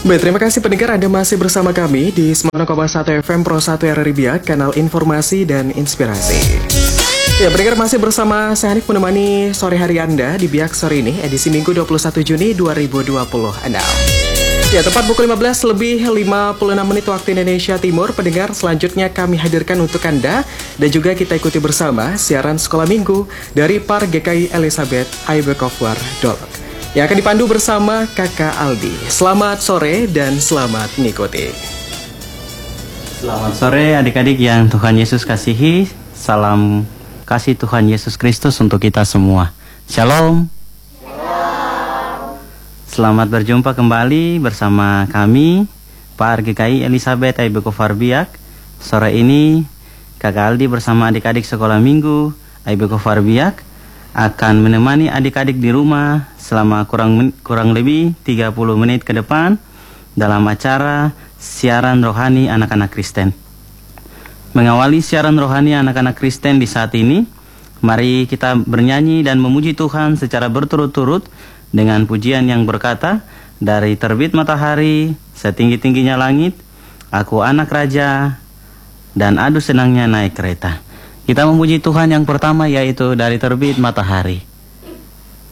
Baik, terima kasih pendengar, Anda masih bersama kami di 90,1 FM Pro 1 RRI Biak, kanal informasi dan inspirasi. Ya, pendengar masih bersama saya Hanif menemani sore hari Anda di Biak sore ini, edisi Minggu 21 Juni 2026. Ya, tepat pukul 15 lebih 56 menit waktu Indonesia Timur. Pendengar, selanjutnya kami hadirkan untuk Anda dan juga kita ikuti bersama siaran sekolah minggu dari Par GKI Elizabeth Aibekofwar Dolok, yang akan dipandu bersama Kakak Aldi. Selamat sore dan selamat mengikuti. Selamat sore adik-adik yang Tuhan Yesus kasihi. Salam kasih Tuhan Yesus Kristus untuk kita semua. Shalom. Selamat berjumpa kembali bersama kami, Par GKI Elizabeth Aibekofwar Biak. Sore ini Kakak Aldi bersama adik-adik sekolah minggu Aibekofwar Biak akan menemani adik-adik di rumah selama kurang lebih 30 menit ke depan dalam acara siaran rohani anak-anak Kristen. Mengawali siaran rohani anak-anak Kristen di saat ini, mari kita bernyanyi dan memuji Tuhan secara berturut-turut dengan pujian yang berkata, dari terbit matahari setinggi-tingginya langit, aku anak raja dan adu senangnya naik kereta. Kita memuji Tuhan yang pertama, yaitu dari terbit matahari.